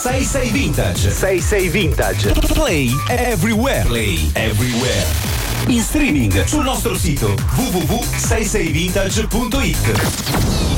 66 Vintage. 66 Vintage. Play everywhere. Play everywhere. In streaming sul nostro sito www.66vintage.it.